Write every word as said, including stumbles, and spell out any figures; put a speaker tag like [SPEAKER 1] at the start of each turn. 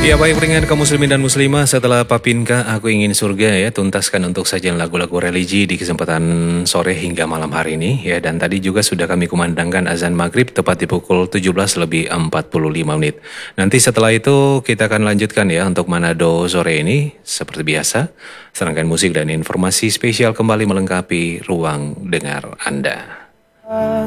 [SPEAKER 1] Ya baik peringatan kaum muslimin dan muslimah, setelah Papinka Aku Ingin Surga ya, tuntaskan untuk sajian lagu-lagu religi di kesempatan sore hingga malam hari ini ya. Dan tadi juga sudah kami kumandangkan azan maghrib tepat di pukul tujuh belas lebih empat puluh lima menit. Nanti setelah itu kita akan lanjutkan ya untuk Manado sore ini. Seperti biasa, serangkaian musik dan informasi spesial kembali melengkapi ruang dengar Anda.